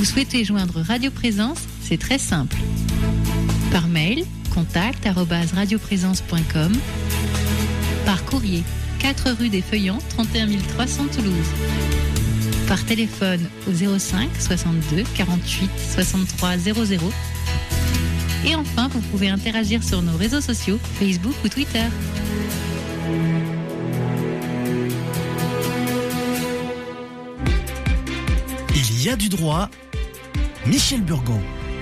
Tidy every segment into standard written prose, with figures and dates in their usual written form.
Vous souhaitez joindre Radio Présence? C'est très simple. Par mail, contact@radioprésence.com. Par courrier, 4 rue des Feuillants, 31 300 Toulouse. Par téléphone au 05 62 48 63 00. Et enfin, vous pouvez interagir sur nos réseaux sociaux, Facebook ou Twitter. Il y a du droit. Michel Burgon.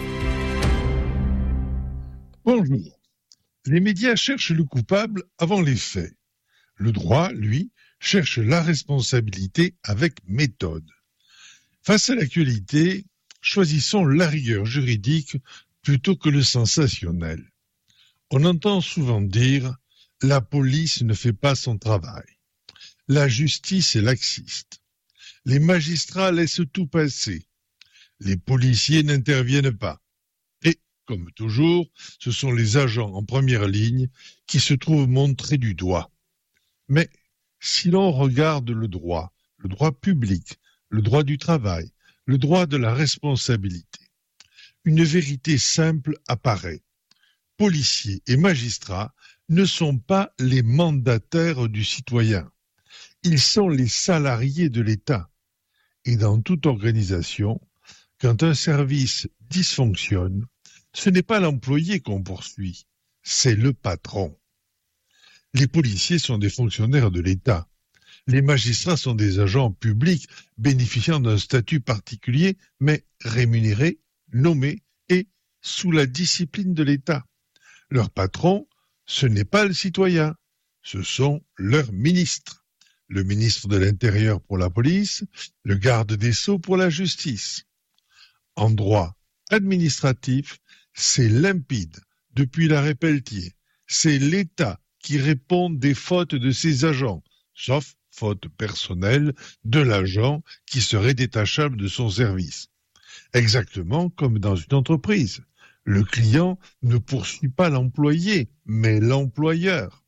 Bonjour. Les médias cherchent le coupable avant les faits. Le droit, lui, cherche la responsabilité avec méthode. Face à l'actualité, choisissons la rigueur juridique plutôt que le sensationnel. On entend souvent dire « la police ne fait pas son travail ». La justice est laxiste. Les magistrats laissent tout passer. Les policiers n'interviennent pas. Et, comme toujours, ce sont les agents en première ligne qui se trouvent montrés du doigt. Mais si l'on regarde le droit public, le droit du travail, le droit de la responsabilité, une vérité simple apparaît. Policiers et magistrats ne sont pas les mandataires du citoyen. Ils sont les salariés de l'État. Et dans toute organisation, quand un service dysfonctionne, ce n'est pas l'employé qu'on poursuit, c'est le patron. Les policiers sont des fonctionnaires de l'État. Les magistrats sont des agents publics bénéficiant d'un statut particulier, mais rémunérés, nommés et sous la discipline de l'État. Leur patron, ce n'est pas le citoyen, ce sont leurs ministres. Le ministre de l'Intérieur pour la police, le garde des Sceaux pour la justice. En droit administratif, c'est limpide depuis l'arrêt Pelletier. C'est l'État qui répond des fautes de ses agents, sauf faute personnelle de l'agent qui serait détachable de son service. Exactement comme dans une entreprise. Le client ne poursuit pas l'employé, mais l'employeur.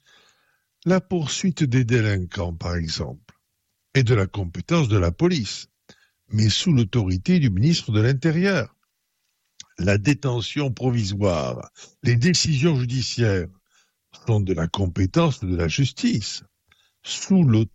La poursuite des délinquants, par exemple, est de la compétence de la police, mais sous l'autorité du ministre de l'Intérieur. La détention provisoire, les décisions judiciaires sont de la compétence de la justice, sous l'autorité